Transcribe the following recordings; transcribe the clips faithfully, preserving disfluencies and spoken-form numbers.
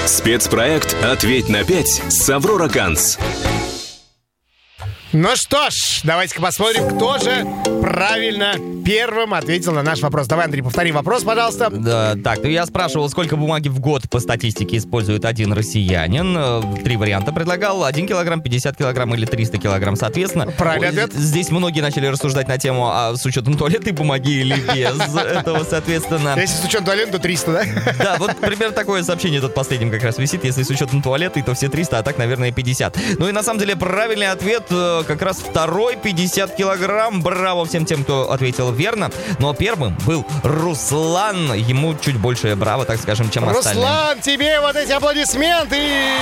Спецпроект «Ответь на пять» с «Аврора Ганс». Ну что ж, давайте-ка посмотрим, кто же правильно первым ответил на наш вопрос. Давай, Андрей, повтори вопрос, пожалуйста. Да, так, ну я спрашивал, сколько бумаги в год по статистике использует один россиянин. Три варианта предлагал. один килограмм, пятьдесят килограмм или триста килограмм, соответственно. Правильный ответ. Здесь многие начали рассуждать на тему, а с учетом туалетной бумаги или без этого, соответственно. Если с учетом туалета, то триста, да? Да, вот примерно такое сообщение тут последним как раз висит. Если с учетом туалета, то все триста, а так, наверное, пятьдесят. Ну и на самом деле правильный ответ как раз второй, пятьдесят килограмм. Браво всем тем, кто ответил верно. Но первым был Руслан. Ему чуть больше браво, так скажем, чем остальным. Руслан, тебе вот эти аплодисменты!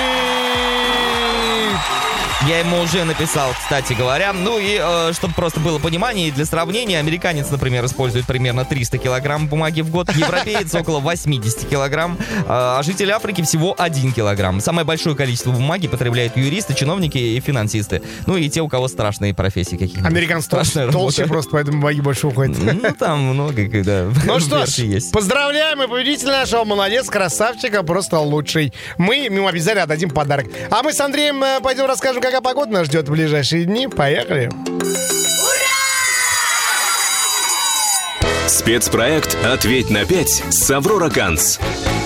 Я ему уже написал, кстати говоря. Ну и, э, чтобы просто было понимание, и для сравнения, американец, например, использует примерно триста килограмм бумаги в год, европеец около восемьдесят килограмм, э, а житель Африки всего один килограмм. Самое большое количество бумаги потребляют юристы, чиновники и финансисты. Ну и те, у кого страшные профессии какие-нибудь. Американцы толще, толще просто, поэтому бумаги больше уходит. Ну, там много, когда Ну что ж, есть. Поздравляем, и победитель нашего, молодец, красавчика, просто лучший. Мы ему обязательно отдадим подарок. А мы с Андреем пойдем расскажем, какая погода нас ждет в ближайшие дни. Поехали. Спецпроект «Ответь на пять» с «Аврора Ганс».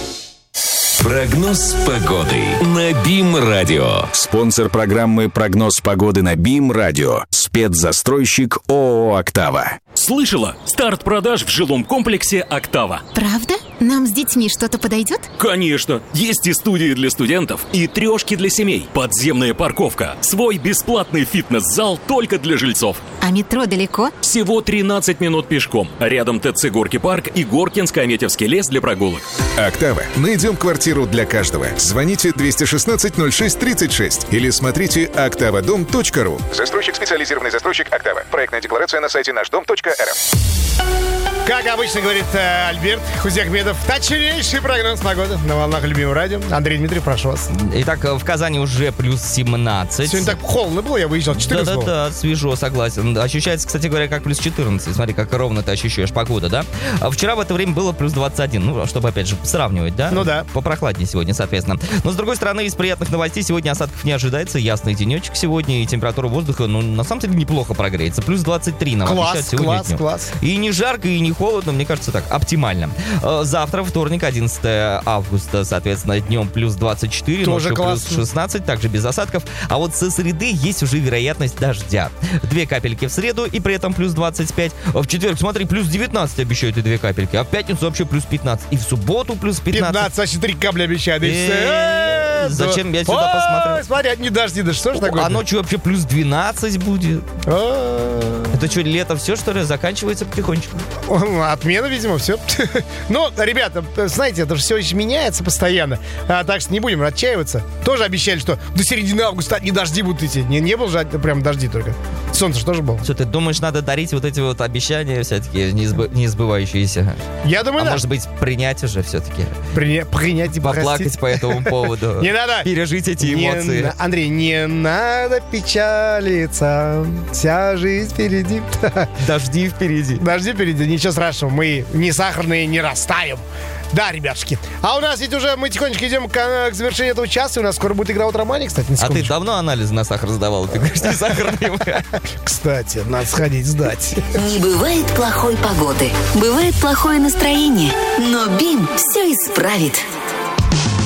Прогноз погоды на БИМ-радио. Спонсор программы «Прогноз погоды» на БИМ-радио. Спецзастройщик ООО «Октава». Слышала? Старт продаж в жилом комплексе «Октава». Правда? Нам с детьми что-то подойдет? Конечно! Есть и студии для студентов, и трешки для семей, подземная парковка, свой бесплатный фитнес-зал только для жильцов. А метро далеко? Всего тринадцать минут пешком. Рядом ТЦ «Горки парк» и Горкинско-Аметьевский лес для прогулок. «Октава». Найдем квартиру для каждого. Звоните двести шестнадцать ноль шесть тридцать шесть или смотрите октавадом точка ру. Застройщик, специализированный застройщик «Октава». Проектная декларация на сайте наш дом точка эр эф. Как обычно говорит э, Альберт Хузиахмедов, точнейший прогноз погоды на волнах любимого радио. Андрей Дмитриев, прошу вас. Итак, в Казани уже плюс семнадцать. Сегодня так холодно было, я выезжал, четырнадцать было. Да-да-да, свежо, согласен. Ощущается, кстати говоря, как плюс четырнадцать. Смотри, как ровно ты ощущаешь погоду, да? А вчера в это время было плюс двадцать один. Ну, чтобы, опять же, сравнивать, да? Ну да. Попрохладнее сегодня, соответственно. Но, с другой стороны, из приятных новостей сегодня осадков не ожидается. Ясный денечек сегодня, и температура воздуха, ну, на самом деле, неплохо прогреется. Плюс двадцать три нам класс, обещают сегодня класс, днем. Класс. И не жарко, и не холодно, мне кажется, так, оптимально. Завтра, вторник, одиннадцатое августа, соответственно, днем плюс двадцать четыре, тоже ночью классно. плюс шестнадцать, также без осадков. А вот со среды есть уже вероятность дождя. Две капельки в среду, и при этом плюс двадцать пять. В четверг, смотри, плюс девятнадцать обещают и две капельки. А в пятницу вообще плюс пятнадцать. И в субботу плюс пятнадцать. пятнадцать, вообще три капли обещают. Зачем я сюда посмотрел? Смотри, не дожди, да что ж такое? А ночью вообще плюс двенадцать будет. Это что, лето все, что ли, заканчивается потихонечку? Отмена, видимо, все. Ну, ребята, знаете, это же все еще меняется постоянно. А, так что не будем отчаиваться. Тоже обещали, что до середины августа не дожди будут идти. Не, не было же прям дожди только. Солнце же тоже было. Что, ты думаешь, надо дарить вот эти вот обещания все-таки неизбы... неизбывающиеся? Я думаю, а да. может быть, принять уже все-таки? Приня... Принять и поплакать простить. по этому поводу. Не надо. Пережить эти эмоции. Андрей, не надо печалиться. Вся жизнь впереди. Дожди впереди. Дожди впереди. Ничего страшного. Мы не сахарные, не растаем. Да, ребятушки. А у нас ведь уже мы тихонечко идем к, к завершению этого часа. У нас скоро будет игра «Утромания», кстати, на А ты давно анализы на сахар сдавал? Ты говоришь, не сахарный. Кстати, надо сходить сдать. Не бывает плохой погоды. Бывает плохое настроение. Но БИМ все исправит.